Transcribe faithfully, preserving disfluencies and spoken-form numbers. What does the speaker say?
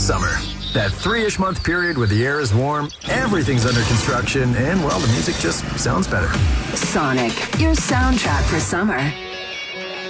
summer. That three-ish month period where the air is warm, everything's under construction, and, well, the music just sounds better. Sonic, your soundtrack for summer.